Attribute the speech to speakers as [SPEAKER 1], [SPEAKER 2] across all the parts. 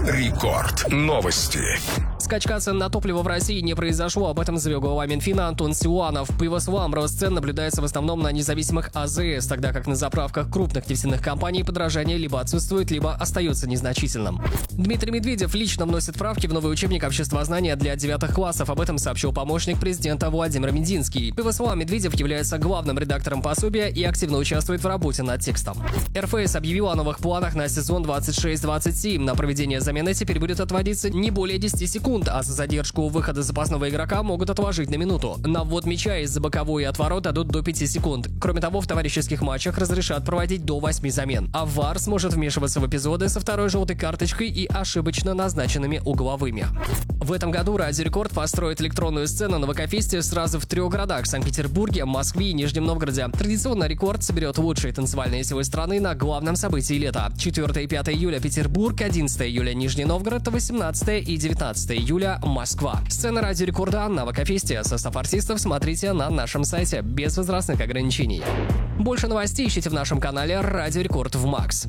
[SPEAKER 1] Рекорд. Новости.
[SPEAKER 2] Скачка цен на топливо в России не произошло, об этом заявил глава Минфина Антон Силуанов. По его словам, рост цен наблюдается в основном на независимых АЗС, тогда как на заправках крупных нефтяных компаний подорожание либо отсутствует, либо остается незначительным. Дмитрий Медведев лично вносит правки в новый учебник обществознания для 9 классов, об этом сообщил помощник президента Владимир Мединский. По его словам, Медведев является главным редактором пособия и активно участвует в работе над текстом. РФС объявила о новых планах на сезон 26-27. На проведение замены теперь будет отводиться не более 10 секунд, а за задержку выхода запасного игрока могут отложить на минуту. На ввод мяча из-за боковой и отворот дадут до 5 секунд. Кроме того, в товарищеских матчах разрешат проводить до 8 замен. А ВАР сможет вмешиваться в эпизоды со второй желтой карточкой и ошибочно назначенными угловыми. В этом году Радио Рекорд построит электронную сцену на ВК-фесте сразу в 3 городах – Санкт-Петербурге, Москве и Нижнем Новгороде. Традиционно Рекорд соберет лучшие танцевальные силы страны на главном событии лета. 4 и 5 июля – Петербург, 11 июля – Нижний Новгород, 18 и 19 июля – Москва. Сцена Радио Рекорда на ВК-фесте. Состав артистов смотрите на нашем сайте без возрастных ограничений. Больше новостей ищите в нашем канале Радио Рекорд в Макс.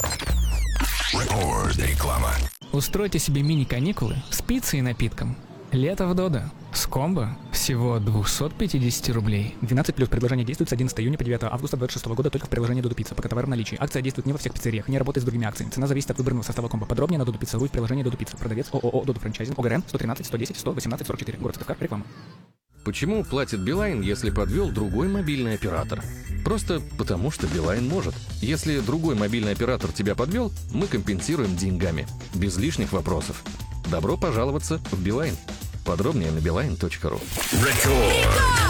[SPEAKER 1] Реклама.
[SPEAKER 3] Устройте себе мини-каникулы с пиццей и напитком. Лето в Додо. С комбо всего 250 рублей.
[SPEAKER 4] 12 плюс. Предложение действует с 11 июня по 9 августа 2026 года только в приложении Додо Пицца, пока товар в наличии. Акция действует не во всех пиццериях, не работает с другими акциями. Цена зависит от выбранного состава комбо. Подробнее на Додо Пицца.ру в приложении Додо Пицца. Продавец ООО Додо Франчайзинг. ОГРН 113 110 118 44. Город Сыктывкар. Реклама.
[SPEAKER 5] Почему платит Билайн, если подвел другой мобильный оператор? Просто потому, что Билайн может. Если другой мобильный оператор тебя подвел, мы компенсируем деньгами. Без лишних вопросов. Добро пожаловаться в Билайн. Подробнее на beeline.ru.
[SPEAKER 1] Рекорд.